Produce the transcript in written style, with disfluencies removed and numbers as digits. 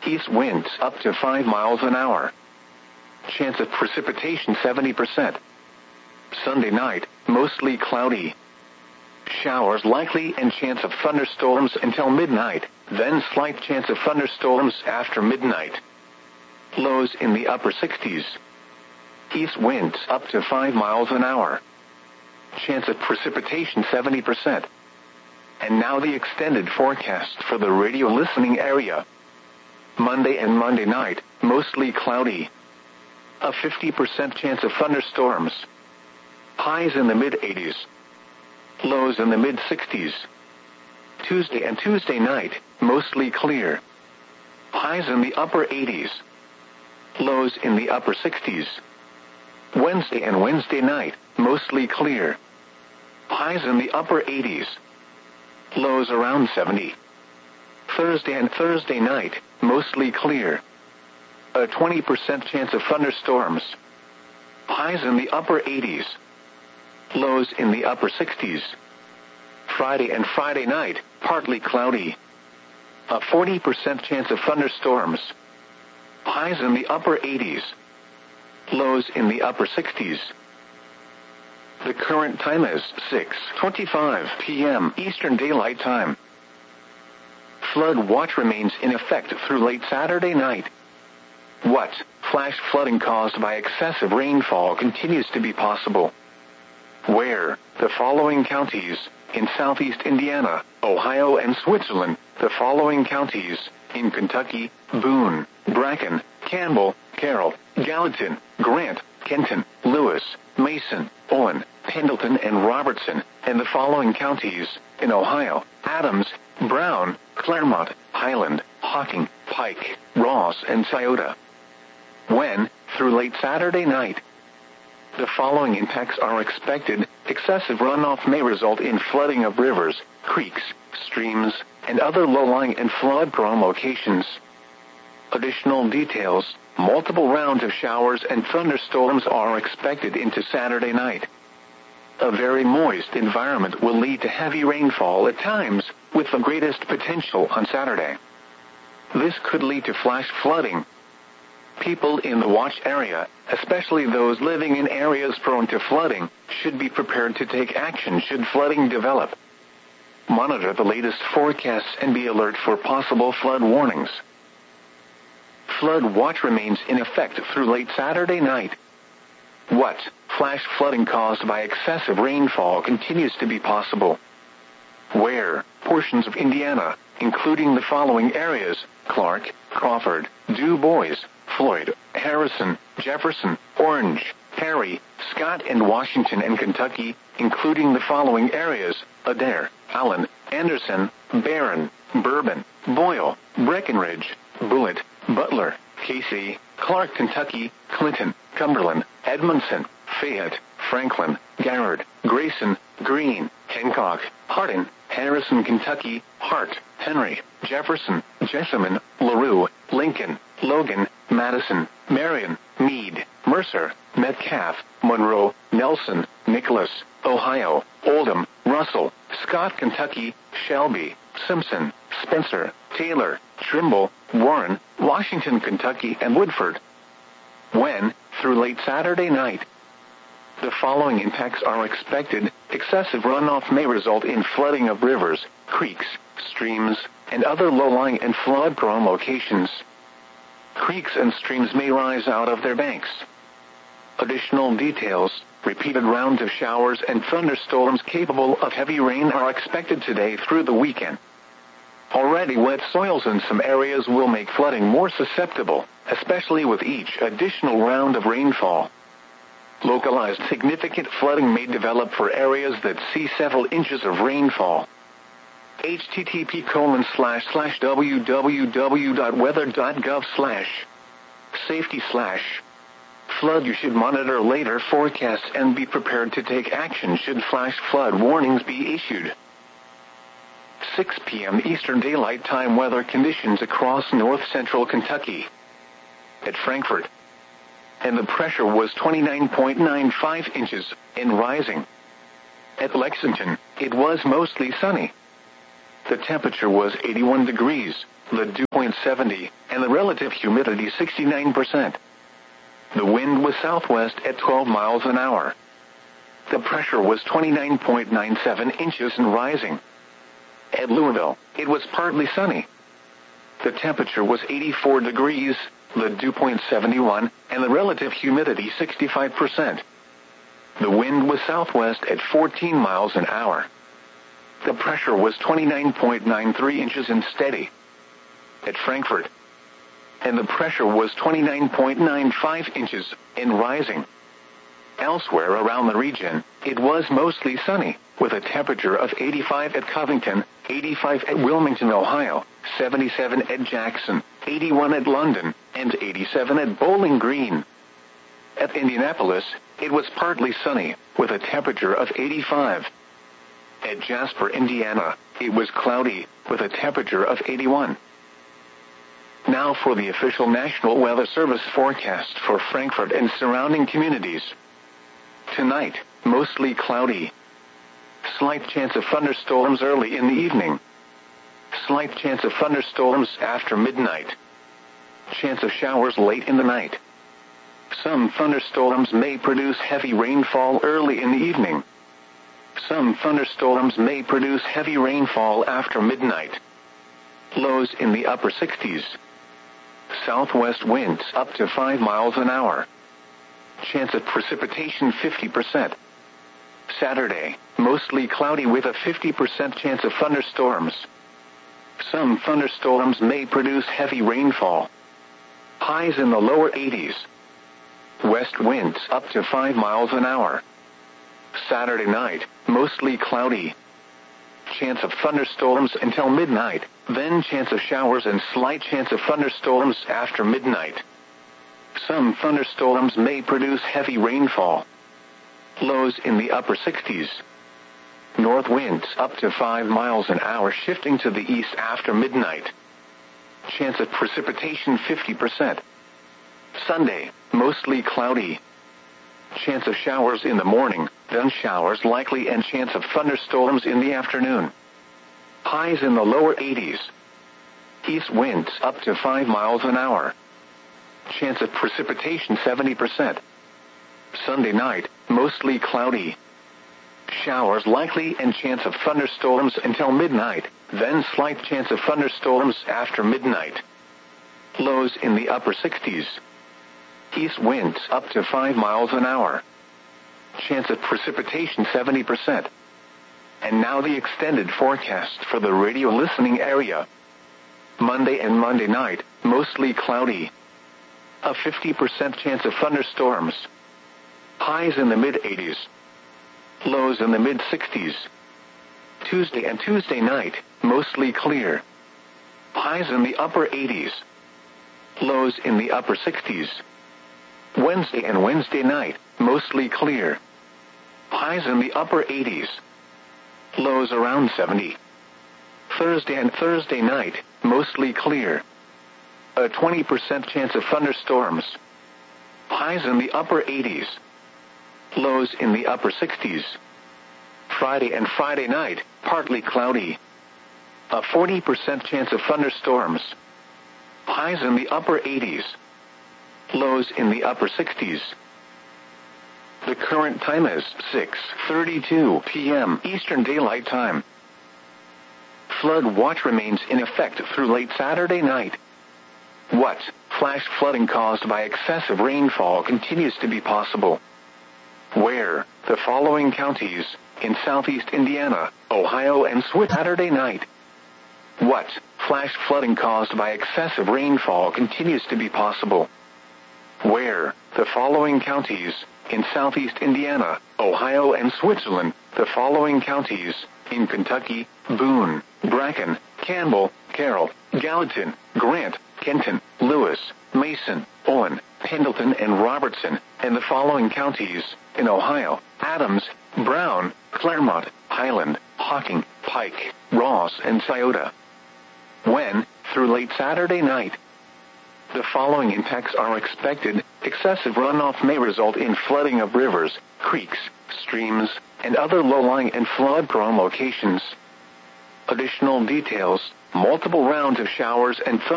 East winds up to 5 miles an hour. Chance of precipitation 70%. Sunday night, mostly cloudy. Showers likely and chance of thunderstorms until midnight, then slight chance of thunderstorms after midnight. Lows in the upper 60s. East winds up to 5 miles an hour. Chance of precipitation 70%. And now the extended forecast for the radio listening area. Monday and Monday night, mostly cloudy. A 50% chance of thunderstorms. Highs in the mid-80s. Lows in the mid-60s. Tuesday and Tuesday night, mostly clear. Highs in the upper 80s. Lows in the upper 60s. Wednesday and Wednesday night, mostly clear. Highs in the upper 80s. Lows around 70. Thursday and Thursday night, mostly clear. A 20% chance of thunderstorms. Highs in the upper 80s. Lows in the upper 60s. Friday and Friday night, partly cloudy. A 40% chance of thunderstorms. Highs in the upper 80s. Lows in the upper 60s. The current time is 6:25 p.m. Eastern Daylight Time. Flood watch remains in effect through late Saturday night. What? Flash flooding caused by excessive rainfall continues to be possible. Where? The following counties: in southeast Indiana, Ohio, and Switzerland. The following counties: in Kentucky, Boone, Bracken, Campbell, Carroll, Gallatin, Grant, Kenton, Lewis, Mason, Owen, Pendleton, and Robertson, and the following counties: in Ohio: Adams, Brown, Claremont, Highland, Hocking, Pike, Ross, and Scioto. When? Through late Saturday night. The following impacts are expected. Excessive runoff may result in flooding of rivers, creeks, streams, and other low-lying and flood-prone locations. Additional details: multiple rounds of showers and thunderstorms are expected into Saturday night. A very moist environment will lead to heavy rainfall at times, with the greatest potential on Saturday. This could lead to flash flooding. People in the watch area, especially those living in areas prone to flooding, should be prepared to take action should flooding develop. Monitor the latest forecasts and be alert for possible flood warnings. Flood watch remains in effect through late Saturday night. What? Flash flooding caused by excessive rainfall continues to be possible. Where? Portions of Indiana, including the following areas: Clark, Crawford, Du Bois, Floyd, Harrison, Jefferson, Orange, Perry, Scott, and Washington, and Kentucky, including the following areas: Adair, Allen, Anderson, Barron, Bourbon, Boyle, Breckenridge, Bullitt, Butler, Casey, Clark, Kentucky, Clinton, Cumberland, Edmondson, Fayette, Franklin, Garrard, Grayson, Greene, Hancock, Hardin, Harrison, Kentucky, Hart, Henry, Jefferson, Jessamine, LaRue, Lincoln, Logan, Madison, Marion, Meade, Mercer, Metcalf, Monroe, Nelson, Nicholas, Ohio, Oldham, Russell, Scott, Kentucky, Shelby, Simpson, Spencer, Taylor, Trimble, Warren, Washington, Kentucky, and Woodford. When? Through late Saturday night. The following impacts are expected. Excessive runoff may result in flooding of rivers, creeks, streams, and other low-lying and flood-prone locations. Creeks and streams may rise out of their banks. Additional details: repeated rounds of showers and thunderstorms capable of heavy rain are expected today through the weekend. Already wet soils in some areas will make flooding more susceptible, especially with each additional round of rainfall. Localized significant flooding may develop for areas that see several inches of rainfall. http://www.weather.gov/safety/ flood. You should monitor later forecasts and be prepared to take action should flash flood warnings be issued. 6 p.m. Eastern Daylight Time weather conditions across north-central Kentucky. At Frankfort, and the pressure was 29.95 inches, and rising. At Lexington, it was mostly sunny. The temperature was 81 degrees, the dew point 70, and the relative humidity 69%. The wind was southwest at 12 miles an hour. The pressure was 29.97 inches and rising. At Louisville, it was partly sunny. The temperature was 84 degrees, the dew point 71, and the relative humidity 65%. The wind was southwest at 14 miles an hour. The pressure was 29.93 inches and steady. At Frankfurt, and the pressure was 29.95 inches and rising. Elsewhere around the region, it was mostly sunny, with a temperature of 85 at Covington, 85 at Wilmington, Ohio, 77 at Jackson, 81 at London, and 87 at Bowling Green. At Indianapolis, it was partly sunny, with a temperature of 85. At Jasper, Indiana, it was cloudy, with a temperature of 81. Now for the official National Weather Service forecast for Frankfurt and surrounding communities. Tonight, mostly cloudy. Slight chance of thunderstorms early in the evening. Slight chance of thunderstorms after midnight. Chance of showers late in the night. Some thunderstorms may produce heavy rainfall early in the evening. Some thunderstorms may produce heavy rainfall after midnight. Lows in the upper 60s. Southwest winds up to 5 miles an hour. Chance of precipitation 50%. Saturday, mostly cloudy with a 50% chance of thunderstorms. Some thunderstorms may produce heavy rainfall. Highs in the lower 80s. West winds up to 5 miles an hour. Saturday night, mostly cloudy. Chance of thunderstorms until midnight, then chance of showers and slight chance of thunderstorms after midnight. Some thunderstorms may produce heavy rainfall. Lows in the upper 60s. North winds up to 5 miles an hour shifting to the east after midnight. Chance of precipitation 50%. Sunday, mostly cloudy. Chance of showers in the morning, then showers likely and chance of thunderstorms in the afternoon. Highs in the lower 80s. East winds up to 5 miles an hour. Chance of precipitation 70%. Sunday night, mostly cloudy. Showers likely and chance of thunderstorms until midnight, then slight chance of thunderstorms after midnight. Lows in the upper 60s. East winds up to 5 miles an hour. Chance of precipitation 70%. And now the extended forecast for the radio listening area. Monday and Monday night, mostly cloudy. A 50% chance of thunderstorms. Highs in the mid-80s. Lows in the mid-60s. Tuesday and Tuesday night, mostly clear. Highs in the upper 80s. Lows in the upper 60s. Wednesday and Wednesday night, mostly clear. Highs in the upper 80s. Lows around 70. Thursday and Thursday night, mostly clear. A 20% chance of thunderstorms. Highs in the upper 80s. Lows in the upper 60s. Friday and Friday night, partly cloudy. A 40% chance of thunderstorms. Highs in the upper 80s. Lows in the upper 60s. The current time is 6:32 p.m. Eastern Daylight Time. Flood watch remains in effect through late Saturday night. What? Flash flooding caused by excessive rainfall continues to be possible. Where? The following counties, in southeast Indiana, Ohio, and Saturday night. What? Flash flooding caused by excessive rainfall continues to be possible. Where? The following counties, in southeast Indiana, Ohio, and Switzerland. The following counties, in Kentucky, Boone, Bracken, Campbell, Carroll, Gallatin, Grant, Kenton, Lewis, Mason, Owen, Pendleton, and Robertson, and the following counties, in Ohio, Adams, Brown, Claremont, Highland, Hocking, Pike, Ross, and Scioto. When? Through late Saturday night. The following impacts are expected. Excessive runoff may result in flooding of rivers, creeks, streams, and other low-lying and flood-prone locations. Additional details, Multiple rounds of showers and